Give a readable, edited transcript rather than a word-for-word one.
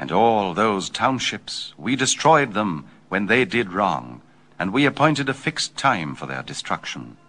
And all those townships, we destroyed them when they did wrong, and we appointed a fixed time for their destruction.